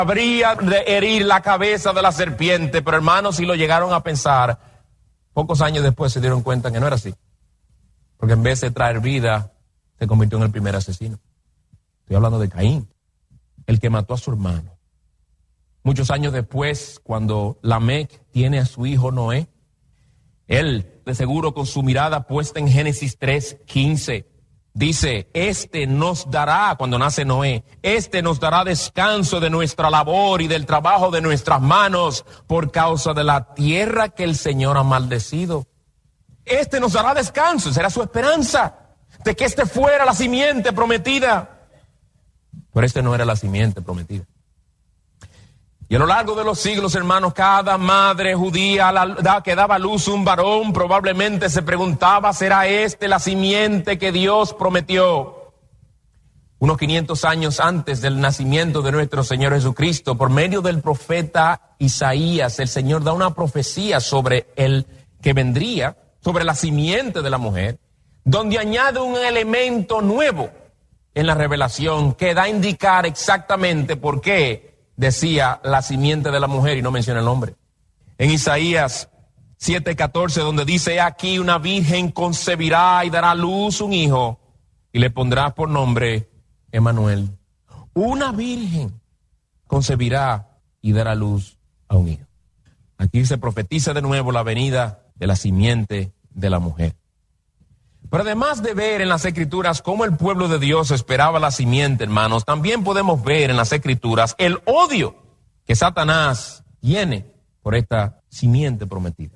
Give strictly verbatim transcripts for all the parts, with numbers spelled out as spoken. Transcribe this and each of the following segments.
habría de herir la cabeza de la serpiente, pero hermanos, si lo llegaron a pensar, pocos años después se dieron cuenta que no era así. Porque en vez de traer vida, se convirtió en el primer asesino. Estoy hablando de Caín, el que mató a su hermano. Muchos años después, cuando Lamec tiene a su hijo Noé, él, de seguro con su mirada puesta en Génesis tres quince, dice, este nos dará, cuando nace Noé, este nos dará descanso de nuestra labor y del trabajo de nuestras manos por causa de la tierra que el Señor ha maldecido. Este nos dará descanso, será su esperanza de que este fuera la simiente prometida. Pero este no era la simiente prometida. Y a lo largo de los siglos, hermanos, cada madre judía que daba a luz un varón probablemente se preguntaba, ¿será este la simiente que Dios prometió? Unos quinientos años antes del nacimiento de nuestro Señor Jesucristo, por medio del profeta Isaías, el Señor da una profecía sobre el que vendría, sobre la simiente de la mujer, donde añade un elemento nuevo en la revelación que da a indicar exactamente por qué decía la simiente de la mujer y no menciona el nombre. En Isaías siete catorce, donde dice, aquí una virgen concebirá y dará a luz un hijo y le pondrá por nombre Emmanuel. Una virgen concebirá y dará a luz a un hijo. Aquí se profetiza de nuevo la venida de la simiente de la mujer. Pero además de ver en las Escrituras cómo el pueblo de Dios esperaba la simiente, hermanos, también podemos ver en las Escrituras el odio que Satanás tiene por esta simiente prometida.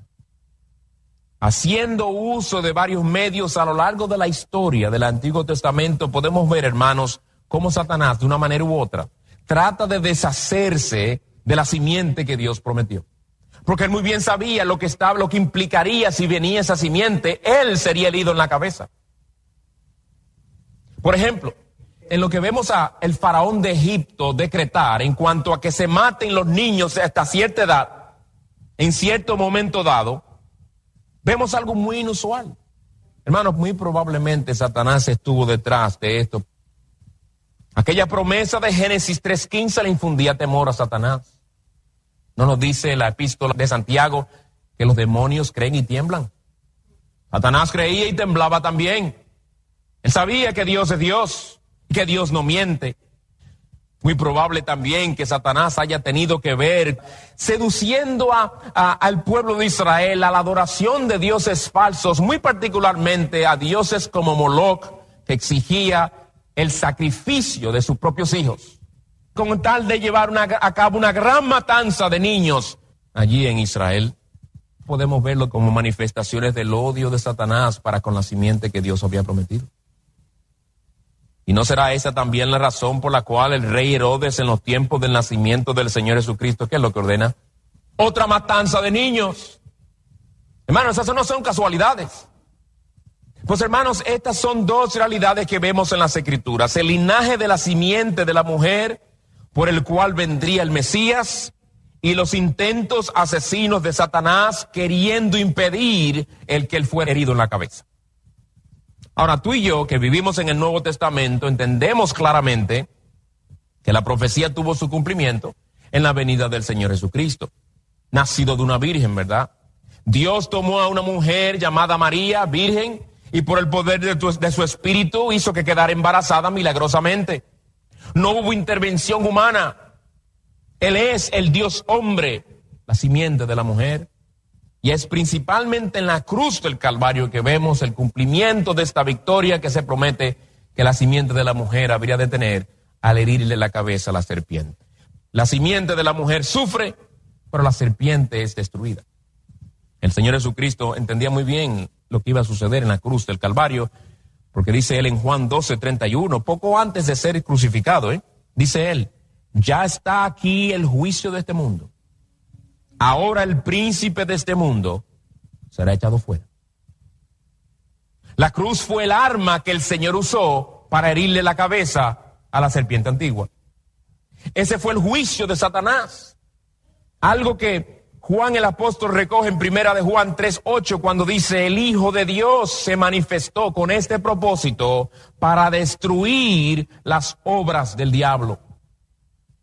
Haciendo uso de varios medios a lo largo de la historia del Antiguo Testamento, podemos ver, hermanos, cómo Satanás, de una manera u otra, trata de deshacerse de la simiente que Dios prometió. Porque él muy bien sabía lo que estaba, lo que implicaría si venía esa simiente, él sería herido en la cabeza. Por ejemplo, en lo que vemos a el faraón de Egipto decretar en cuanto a que se maten los niños hasta cierta edad, en cierto momento dado, vemos algo muy inusual. Hermanos, muy probablemente Satanás estuvo detrás de esto. Aquella promesa de Génesis tres quince le infundía temor a Satanás. ¿No nos dice la epístola de Santiago que los demonios creen y tiemblan? Satanás creía y temblaba también. Él sabía que Dios es Dios y que Dios no miente. Muy probable también que Satanás haya tenido que ver seduciendo a, a, al pueblo de Israel a la adoración de dioses falsos, muy particularmente a dioses como Moloch, que exigía el sacrificio de sus propios hijos, con tal de llevar una, a cabo una gran matanza de niños allí en Israel. Podemos verlo como manifestaciones del odio de Satanás para con la simiente que Dios había prometido. ¿Y no será esa también la razón por la cual el rey Herodes, en los tiempos del nacimiento del Señor Jesucristo, ¿qué es lo que ordena? Otra matanza de niños. Hermanos, esas no son casualidades. Pues hermanos, estas son dos realidades que vemos en las Escrituras. El linaje de la simiente de la mujer por el cual vendría el Mesías, y los intentos asesinos de Satanás queriendo impedir el que él fuera herido en la cabeza. Ahora, tú y yo, que vivimos en el Nuevo Testamento, entendemos claramente que la profecía tuvo su cumplimiento en la venida del Señor Jesucristo, nacido de una virgen, ¿verdad? Dios tomó a una mujer llamada María, virgen, y por el poder de, tu, de su espíritu hizo que quedara embarazada milagrosamente. No hubo intervención humana. Él es el Dios hombre, la simiente de la mujer. Y es principalmente en la cruz del Calvario que vemos el cumplimiento de esta victoria que se promete que la simiente de la mujer habría de tener al herirle la cabeza a la serpiente. La simiente de la mujer sufre, pero la serpiente es destruida. El Señor Jesucristo entendía muy bien lo que iba a suceder en la cruz del Calvario, porque dice él en Juan doce treinta y uno, poco antes de ser crucificado, ¿eh? dice él, ya está aquí el juicio de este mundo. Ahora el príncipe de este mundo será echado fuera. La cruz fue el arma que el Señor usó para herirle la cabeza a la serpiente antigua. Ese fue el juicio de Satanás. Algo que Juan el apóstol recoge en primera de Juan tres ocho cuando dice, el Hijo de Dios se manifestó con este propósito para destruir las obras del diablo.